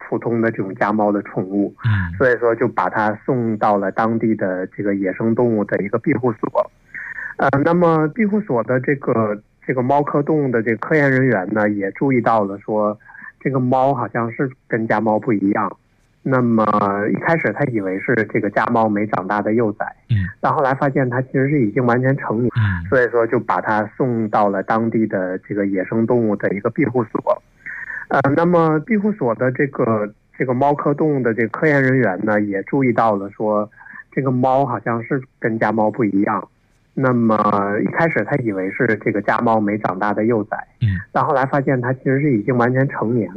普通的这种家猫的宠物，所以说就把它送到了当地的这个野生动物的一个庇护所。那么庇护所的这个猫科动物的这个科研人员呢，也注意到了说，这个猫好像是跟家猫不一样。那么一开始他以为是这个家猫没长大的幼崽，但后来发现它其实是已经完全成年，所以说就把它送到了当地的这个野生动物的一个庇护所。那么庇护所的这个猫科动物的这个科研人员呢，也注意到了说，这个猫好像是跟家猫不一样。那么一开始他以为是这个家猫没长大的幼崽，但后来发现它其实是已经完全成年了。